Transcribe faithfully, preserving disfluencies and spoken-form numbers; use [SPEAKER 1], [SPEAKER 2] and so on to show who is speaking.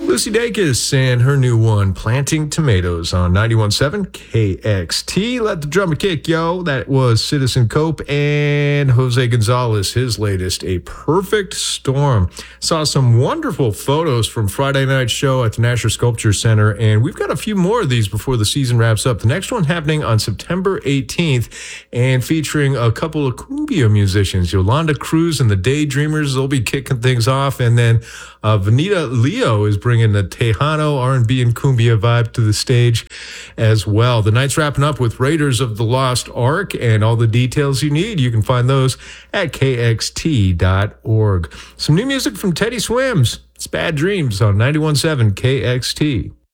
[SPEAKER 1] Lucy Dacus and her new one, Planting Tomatoes, on ninety-one point seven K X T. Let the drummer kick, yo. That was Citizen Cope and Jose Gonzalez, his latest, A Perfect Storm. Saw some wonderful photos from Friday night's show at the Nasher Sculpture Center, and we've got a few more of these before the season wraps up. The next one happening on September eighteenth and featuring a couple of cumbia musicians, Yolanda Cruz and the Daydreamers. They'll be kicking things off, and then uh, Vanita Leo is bringing the Tejano R and B and cumbia vibe to the stage as well. The night's wrapping up with Raiders of the Lost Ark, and all the details you need, you can find those at K X T dot org. Some new music from Teddy Swims. It's Bad Dreams on ninety-one point seven K X T.